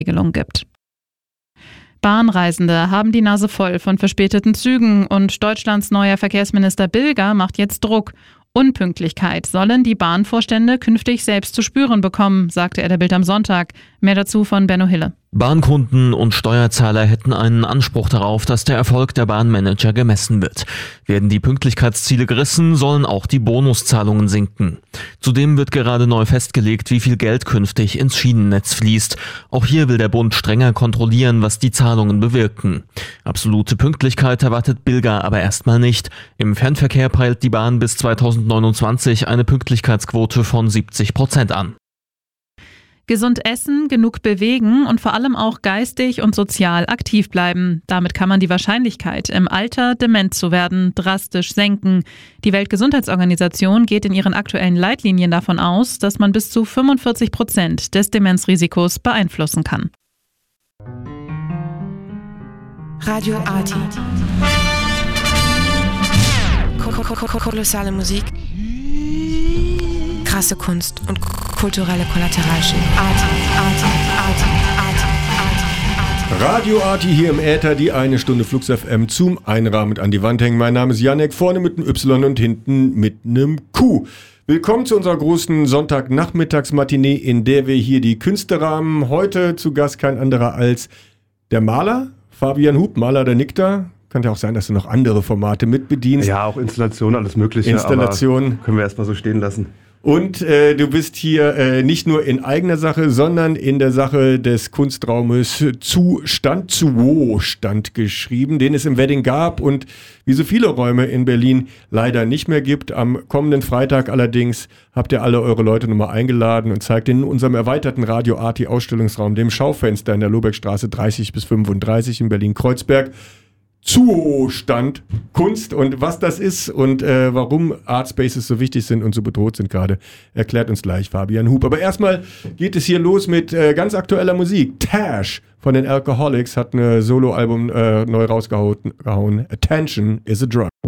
Regelung gibt. Bahnreisende haben die Nase voll von verspäteten Zügen und Deutschlands neuer Verkehrsminister Bilger macht jetzt Druck. Unpünktlichkeit sollen die Bahnvorstände künftig selbst zu spüren bekommen, sagte er der Bild am Sonntag. Mehr dazu von Benno Hille. Bahnkunden und Steuerzahler hätten einen Anspruch darauf, dass der Erfolg der Bahnmanager gemessen wird. Werden die Pünktlichkeitsziele gerissen, sollen auch die Bonuszahlungen sinken. Zudem wird gerade neu festgelegt, wie viel Geld künftig ins Schienennetz fließt. Auch hier will der Bund strenger kontrollieren, was die Zahlungen bewirken. Absolute Pünktlichkeit erwartet Bilger aber erstmal nicht. Im Fernverkehr peilt die Bahn bis 2029 eine Pünktlichkeitsquote von 70% an. Gesund essen, genug bewegen und vor allem auch geistig und sozial aktiv bleiben. Damit kann man die Wahrscheinlichkeit, im Alter dement zu werden, drastisch senken. Die Weltgesundheitsorganisation geht in ihren aktuellen Leitlinien davon aus, dass man bis zu 45% des Demenzrisikos beeinflussen kann. Radio Arti. Kolossale Musik. Krasse Kunst und kulturelle Kollateralschäden. Radio Arti hier im Äther, die eine Stunde Flux FM zum Einrahmen an die Wand hängen. Mein Name ist Janek, vorne mit einem Y und hinten mit einem Q. Willkommen zu unserer großen Sonntagnachmittagsmatinee, in der wir hier die Künste rahmen. Heute zu Gast kein anderer als der Maler, Fabian Hub, Maler der Nikta. Könnte ja auch sein, dass du noch andere Formate mitbedienst. Ja, auch Installation, alles Mögliche. Installation. Aber können wir erstmal so stehen lassen. Und du bist hier nicht nur in eigener Sache, sondern in der Sache des Kunstraumes Zuostand geschrieben, den es im Wedding gab und wie so viele Räume in Berlin leider nicht mehr gibt. Am kommenden Freitag allerdings habt ihr alle eure Leute nochmal eingeladen und zeigt in unserem erweiterten Radio Arti Ausstellungsraum, dem Schaufenster in der Lobeckstraße 30 bis 35 in Berlin-Kreuzberg, Zuostand Kunst, und was das ist und warum Artspaces so wichtig sind und so bedroht sind gerade, erklärt uns gleich Fabian Hub. Aber erstmal geht es hier los mit ganz aktueller Musik. Tash von den Alcoholics hat ein Soloalbum neu rausgehauen. Attention is a Drug.